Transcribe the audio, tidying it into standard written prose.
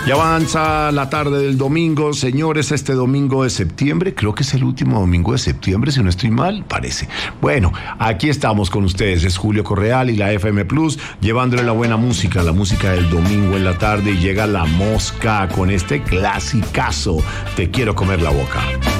Ya avanza la tarde del domingo, señores, este domingo de septiembre, creo que es el último domingo de septiembre, si no estoy mal, parece. Bueno, aquí estamos con ustedes, es Julio Correal y la FM Plus, llevándole la buena música, la música del domingo en la tarde, y llega La Mosca con este clasicazo, Te quiero comer la boca.